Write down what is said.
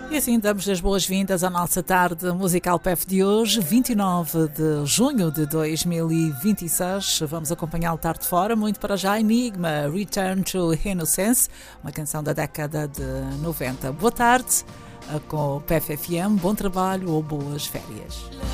E assim damos as boas-vindas à nossa tarde musical PEF de hoje, 29 de junho de 2026. Vamos acompanhá-lo tarde fora, muito para já. Enigma, Return to Innocence, uma canção da década de 90. Boa tarde com o PEF FM, bom trabalho ou boas férias.